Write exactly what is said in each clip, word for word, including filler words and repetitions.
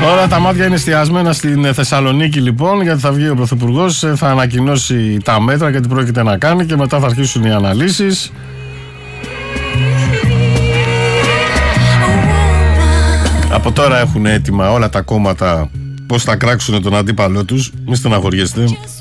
Τώρα τα μάτια είναι εστιασμένα στην Θεσσαλονίκη λοιπόν, γιατί θα βγει ο Πρωθυπουργός, θα ανακοινώσει τα μέτρα και τι πρόκειται να κάνει και μετά θα αρχίσουν οι αναλύσεις. Από τώρα έχουν έτοιμα όλα τα κόμματα πώς θα κράξουν τον αντίπαλό τους. Μη στεναχωριέστε.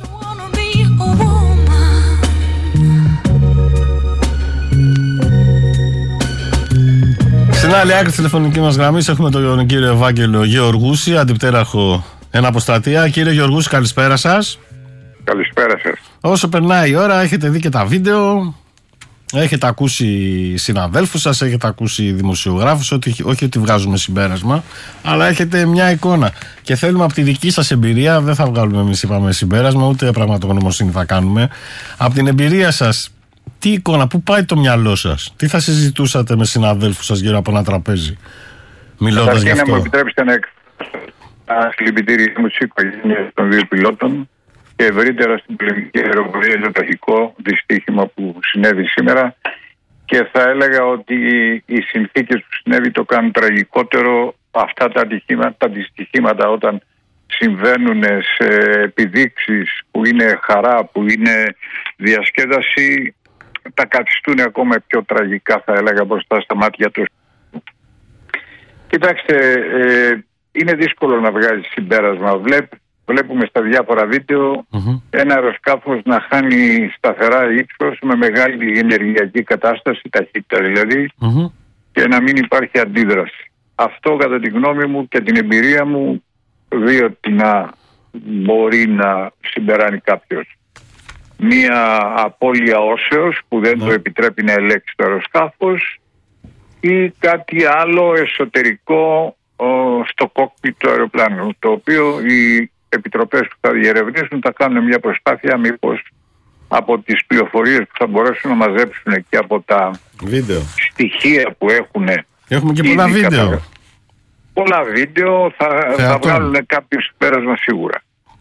Στην άλλη άκρη της τηλεφωνικής μας γραμμής έχουμε τον κύριο Ευάγγελο Γεωργούση, αντιπτέραρχο εν αποστρατεία. Κύριε Γεωργούση, καλησπέρα σας. Καλησπέρα σας. Όσο περνάει η ώρα, έχετε δει και τα βίντεο, έχετε ακούσει συναδέλφους σας, έχετε ακούσει δημοσιογράφους, ότι, όχι ότι βγάζουμε συμπέρασμα, αλλά έχετε μια εικόνα. Και θέλουμε από τη δική σας εμπειρία, δεν θα βγάλουμε εμείς είπαμε συμπέρασμα, ούτε πραγματογνωμοσύνη θα κάνουμε. Από την εμπειρία σας, τι εικόνα, πού πάει το μυαλό σας, τι θα συζητούσατε με συναδέλφους σας γύρω από ένα τραπέζι, μιλώντας γι' αυτό? Να μου επιτρέψετε να εκφράσω συλληπιτήρια μου στις οικογένειες των δύο πιλότων και ευρύτερα στην πολεμική αεροπορία το τραγικό δυστύχημα που συνέβη σήμερα, και θα έλεγα ότι οι συνθήκες που συνέβη το κάνουν τραγικότερο. Αυτά τα ατυχήματα, τα δυστυχήματα όταν συμβαίνουν σε επιδείξεις που είναι χαρά, που είναι διασκέδαση, τα καθιστούν ακόμα πιο τραγικά, θα έλεγα, μπροστά στα μάτια τους. Κοιτάξτε, ε, είναι δύσκολο να βγάλει συμπέρασμα. Βλέπ, βλέπουμε στα διάφορα βίντεο mm-hmm. ένα αεροσκάφος να χάνει σταθερά ύψος με μεγάλη ενεργειακή κατάσταση, ταχύτητα δηλαδή, mm-hmm. και να μην υπάρχει αντίδραση. Αυτό κατά τη γνώμη μου και την εμπειρία μου, δύο τι να μπορεί να συμπεράνει κάποιος. Μία απώλεια όσεως που δεν mm-hmm. το επιτρέπει να ελέγξει το αεροσκάφος, ή κάτι άλλο εσωτερικό ο, στο κόκπιτ του αεροπλάνου, το οποίο οι επιτροπές που θα διερευνήσουν θα κάνουν μια προσπάθεια μήπως από τις πληροφορίες που θα μπορέσουν να μαζέψουν και από τα βίντεο στοιχεία που έχουν. Έχουμε και πολλά βίντεο. Κατα... Πολλά βίντεο θα, θα βγάλουν κάποιο συμπέρασμα σίγουρα.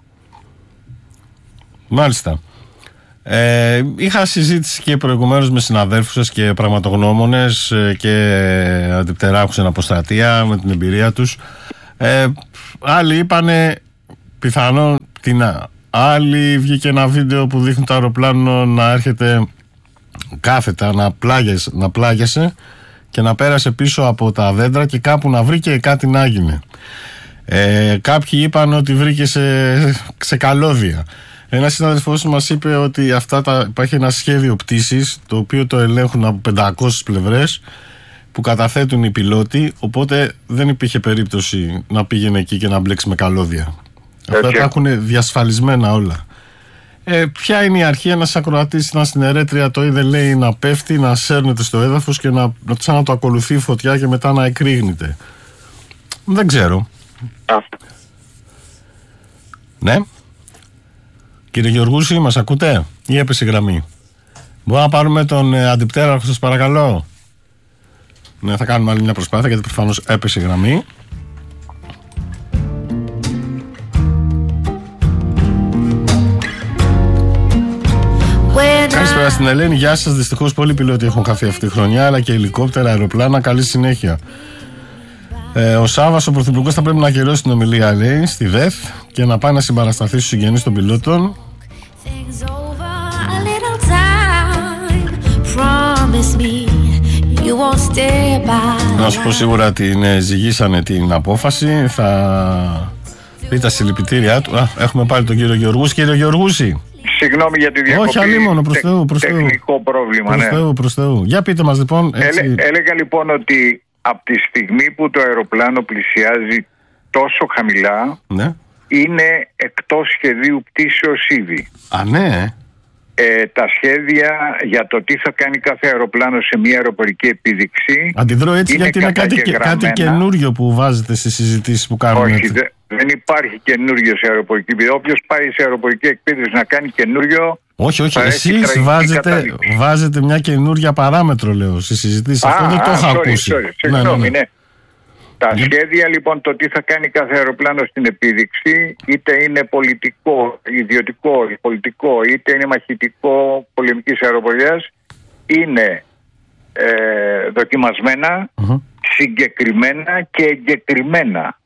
Μάλιστα. Ε, είχα συζήτηση και προηγουμένως με συναδέλφους σας και πραγματογνώμονες και αντιπτεράχους εν αποστρατεία με την εμπειρία τους. Ε, άλλοι είπανε πιθανόν πτηνά. Άλλοι βγήκε ένα βίντεο που δείχνει το αεροπλάνο να έρχεται κάθετα, να, πλάγεσαι, να πλάγεσαι και να πέρασε πίσω από τα δέντρα και κάπου να βρήκε κάτι να έγινε. Ε, κάποιοι είπαν ότι βρήκε σε, σε καλώδια. Ένας συνάδελφός μας είπε ότι αυτά τα, υπάρχει ένα σχέδιο πτήσης το οποίο το ελέγχουν από πεντακόσιες πλευρές που καταθέτουν οι πιλότοι, οπότε δεν υπήρχε περίπτωση να πήγαινε εκεί και να μπλέξει με καλώδια. Okay. Αυτά τα έχουν διασφαλισμένα όλα. Ε, ποια είναι η αρχή? Ένας ακροατής ήταν στην Ερέτρια, το είδε λέει να πέφτει, να σέρνεται στο έδαφος και να, να το ακολουθεί η φωτιά και μετά να εκρήγνεται. Δεν ξέρω. Ah. Ναι. Κύριε Γεωργούση, μας ακούτε ή έπεσε η γραμμή? Μπορούμε να πάρουμε τον ε, αντιπτέραρχο σας παρακαλώ? Ναι, θα κάνουμε άλλη μια προσπάθεια γιατί προφανώς έπεσε η γραμμή. Καλησπέρα στην Ελένη, γεια σας. Δυστυχώς πολλοί πιλότοι έχουν χαθεί αυτή τη χρονιά, αλλά και ελικόπτερα, αεροπλάνα. Καλή συνέχεια. Ε, ο Σάββας, ο Πρωθυπουργός, θα πρέπει να ακυρώσει την ομιλία, λέει, στη ΔΕΘ και να πάει να συμπαρασταθεί στους συγγενείς των πιλότων. Να σου πω σίγουρα την ζυγίσανε την απόφαση. Θα πει τα συλληπιτήριά του. Α, έχουμε πάλι τον κύριο Γεωργούση. Κύριο Γεωργούση, συγγνώμη για τη διακοπή. Όχι, αλλήμον, προς Θεού, προς Θεού. Τεχνικό πρόβλημα, προς ναι. Θεού, προς Θεού. Για πείτε μας λοιπόν. Έτσι. Έλε, έλεγα λοιπόν ότι από τη στιγμή που το αεροπλάνο πλησιάζει τόσο χαμηλά, ναι, είναι εκτός σχεδίου πτήσεως ήδη. Α, ναι. Ε, τα σχέδια για το τι θα κάνει κάθε αεροπλάνο σε μια αεροπορική επίδειξη. Αντιδρώ έτσι γιατί είναι κάτι, κάτι καινούριο που βάζετε στις συζητήσεις που κάνουμε. Όχι, δε, δεν υπάρχει καινούριο σε αεροπορική επίδειξη. Όποιος πάει σε αεροπορική εκπαίδευση να κάνει καινούριο. Όχι, όχι, εσείς βάζετε, βάζετε μια καινούρια παράμετρο, λέω, στις συζητήσεις. Α, Αυτό δεν το είχα sorry, ακούσει. Sorry, ναι, ναι, ναι. ναι. Τα yeah. σχέδια λοιπόν, το τι θα κάνει κάθε αεροπλάνο στην επίδειξη, είτε είναι πολιτικό, ιδιωτικό, πολιτικό, είτε είναι μαχητικό πολεμικής αεροπορίας, είναι ε, δοκιμασμένα, uh-huh. συγκεκριμένα και εγκεκριμένα.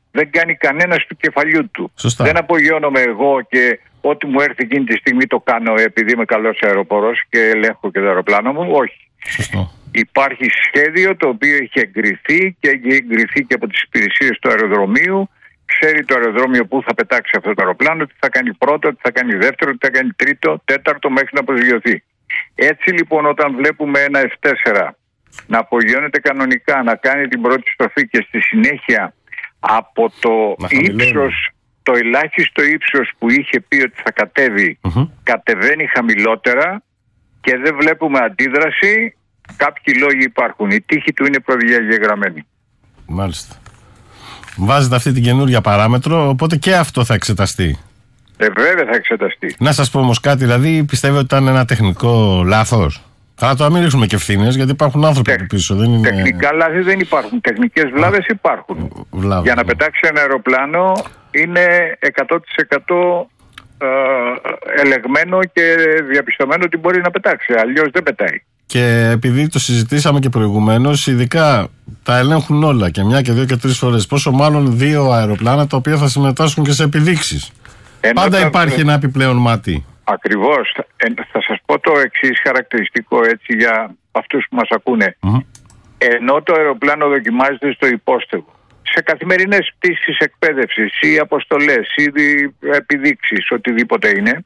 δεν κάνει κανένας του κεφαλιού του. Σωστά. Δεν απογειώνομαι εγώ και ό,τι μου έρθει εκείνη τη στιγμή το κάνω επειδή είμαι καλός αεροπορός και ελέγχω και το αεροπλάνο μου. Όχι. Σωστό. Υπάρχει σχέδιο το οποίο έχει εγκριθεί και έχει εγκριθεί και από τις υπηρεσίες του αεροδρομίου. Ξέρει το αεροδρόμιο πού θα πετάξει αυτό το αεροπλάνο, τι θα κάνει πρώτο, τι θα κάνει δεύτερο, τι θα κάνει τρίτο, τέταρτο μέχρι να προσγειωθεί. Έτσι λοιπόν, όταν βλέπουμε ένα εφ τέσσερα να απογειώνεται κανονικά, να κάνει την πρώτη στροφή και στη συνέχεια από το ύψος, το ελάχιστο ύψος που είχε πει ότι θα κατέβει, mm-hmm. κατεβαίνει χαμηλότερα και δεν βλέπουμε αντίδραση, κάποιοι λόγοι υπάρχουν. Η τύχη του είναι προδιαγεγραμμένη. Μάλιστα. Βάζετε αυτή την καινούργια παράμετρο, οπότε και αυτό θα εξεταστεί. Ε, βέβαια θα εξεταστεί. Να σας πω όμως κάτι, δηλαδή πιστεύω ότι ήταν ένα τεχνικό λάθος. Θα το μην ρίξουμε και ευθύνες, γιατί υπάρχουν άνθρωποι Τεχ, πίσω. Δεν είναι... Τεχνικά λάθη δεν υπάρχουν. Τεχνικές βλάβες υπάρχουν. Βλάβες, Για να ναι. πετάξει ένα αεροπλάνο είναι εκατό τοις εκατό ε, ελεγμένο και διαπιστωμένο ότι μπορεί να πετάξει. Αλλιώς δεν πετάει. Και επειδή το συζητήσαμε και προηγουμένως, ειδικά τα ελέγχουν όλα και μια και δύο και τρεις φορές. Πόσο μάλλον δύο αεροπλάνα τα οποία θα συμμετάσχουν και σε επιδείξεις. Ενώ Πάντα θα... υπάρχει ένα επιπλέον μάτι. Ακριβώς. Ε, θα σας πω το εξής χαρακτηριστικό έτσι για αυτούς που μας ακούνε. Mm-hmm. Ενώ το αεροπλάνο δοκιμάζεται στο υπόστεγο, σε καθημερινές πτήσεις εκπαίδευσης ή αποστολές ή επιδείξεις, οτιδήποτε είναι,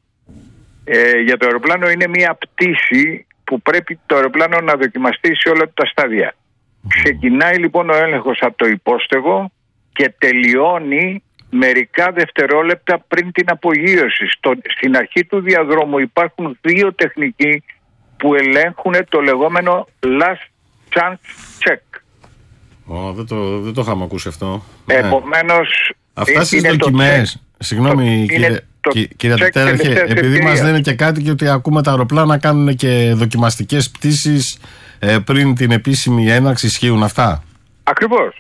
ε, για το αεροπλάνο είναι μια πτήση που πρέπει το αεροπλάνο να δοκιμαστεί σε όλα τα στάδια. Mm-hmm. Ξεκινάει λοιπόν ο έλεγχος από το υπόστεγο και τελειώνει μερικά δευτερόλεπτα πριν την απογείωση. Στο, στην αρχή του διαδρόμου υπάρχουν δύο τεχνικοί που ελέγχουν το λεγόμενο last chance check. Oh, δεν, το, δεν το είχαμε ακούσει αυτό. Επομένως, αυτά στις δοκιμές, συγγνώμη το, κύριε, το κύριε Τετέραχε, επειδή μας λένε και κάτι και ότι ακούμε τα αεροπλάνα να κάνουν και δοκιμαστικές πτήσεις ε, πριν την επίσημη έναρξη, ισχύουν αυτά? Ακριβώς.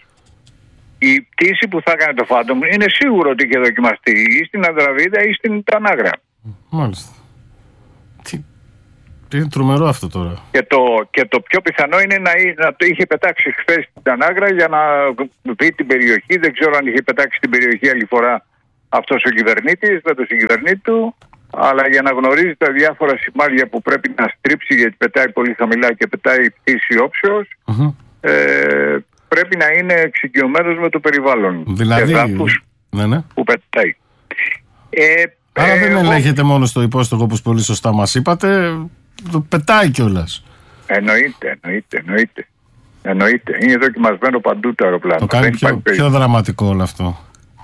Η πτήση που θα έκανε το Phantom είναι σίγουρο ότι είχε δοκιμαστεί ή στην Ανδραβίδα ή στην Τανάγρα. Μάλιστα. Τι, τι είναι τρομερό αυτό τώρα. Και το, και το πιο πιθανό είναι να, να το είχε πετάξει χθες στην Τανάγρα για να δει την περιοχή. Δεν ξέρω αν είχε πετάξει την περιοχή άλλη φορά αυτός ο κυβερνήτης με τον συγκυβερνήτη του. Αλλά για να γνωρίζει τα διάφορα σημάδια που πρέπει να στρίψει, γιατί πετάει πολύ χαμηλά και πετάει πτήση όψεως, mm-hmm. ε, πρέπει να είναι εξοικειωμένος με το περιβάλλον. Δηλαδή, ναι, ναι. που πετάει. Ε, Άρα ε, δεν εγώ... ελέγχεται μόνο στο υπόστεγο, όπως πολύ σωστά μας είπατε, το πετάει κιόλας. Εννοείται, εννοείται, εννοείται. Εννοείται. Είναι δοκιμασμένο παντού το αεροπλάνο. Το κάνει πιο, πιο δραματικό όλο αυτό.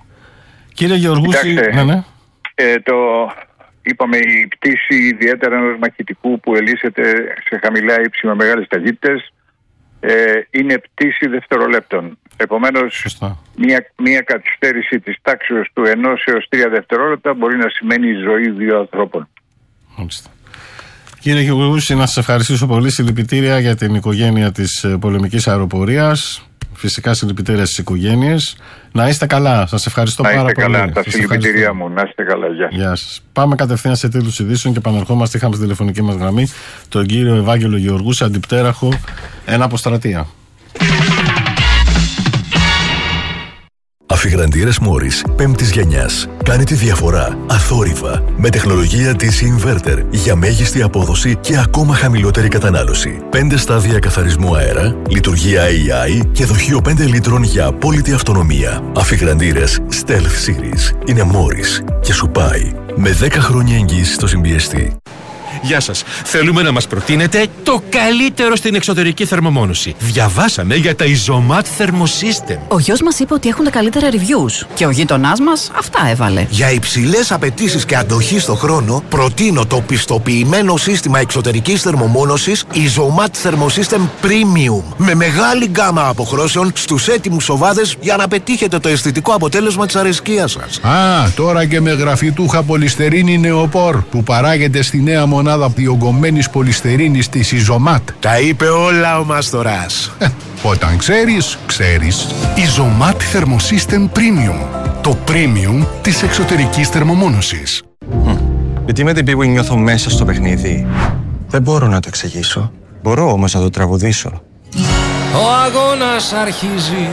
Κύριε Γεωργούση, ναι, ναι. Ε, το... Είπαμε η πτήση ιδιαίτερα ενός μαχητικού που ελύσσεται σε χαμηλά ύψη με μεγάλες ταχύτητες ε, είναι πτήση δευτερολέπτων. Επομένως μια, μια καθυστέρηση της τάξης του ενός έως τρία δευτερόλεπτα μπορεί να σημαίνει η ζωή δύο ανθρώπων. Μάλιστα. Κύριε Γεωργούση, να σας ευχαριστήσω πολύ. Συλληπιτήρια για την οικογένεια της πολεμικής αεροπορίας. Φυσικά συλληπιτήρια στις οικογένειες. Να είστε καλά. Σας ευχαριστώ πάρα πολύ. Να είστε καλά. Τα συλληπιτήριά μου. Να είστε καλά. Γεια. Γεια σας. Πάμε κατευθείαν σε τίτλους ειδήσεων και επανερχόμαστε. Είχαμε στη τηλεφωνική μας γραμμή τον κύριο Ευάγγελο Γεωργούση, αντιπτέραχο, ένα αποστρατεία. Αφιγραντήρες Μόρις πέμπτης γενιάς. Κάνει τη διαφορά αθόρυβα με τεχνολογία ντι σι Inverter για μέγιστη απόδοση και ακόμα χαμηλότερη κατανάλωση. πέντε στάδια καθαρισμού αέρα, λειτουργία έι άι και δοχείο πέντε λίτρων για απόλυτη αυτονομία. Αφιγραντήρες Stealth Series είναι Μόρις και σου πάει με δέκα χρόνια εγγύηση στο συμπιεστή. Γεια σας. Θέλουμε να μας προτείνετε το καλύτερο στην εξωτερική θερμομόνωση. Διαβάσαμε για τα Isomat Thermosystem. Ο γιος μας είπε ότι έχουν τα καλύτερα reviews και ο γείτονάς μας αυτά έβαλε. Για υψηλές απαιτήσεις και αντοχή στο χρόνο, προτείνω το πιστοποιημένο σύστημα εξωτερικής θερμομόνωσης Isomat Thermosystem Premium με μεγάλη γκάμα αποχρώσεων στους έτοιμους σοβάδες για να πετύχετε το αισθητικό αποτέλεσμα της αρεσκίας σας. Α, τώρα και με γραφιτούχα πολυστερίνη νεοπόρ που παράγεται στη νέα μονάδα διογκωμένης πολυστερίνης της Isomat. Τα είπε όλα ο Μαστοράς. Ε, όταν ξέρεις, ξέρεις. Isomat Thermosystem Premium. Το premium της εξωτερικής θερμομόνωσης. Mm. Γιατί με την πίγου νιώθω μέσα στο παιχνίδι. Δεν μπορώ να το εξηγήσω. Μπορώ όμως να το τραγουδήσω. Ο αγώνας αρχίζει.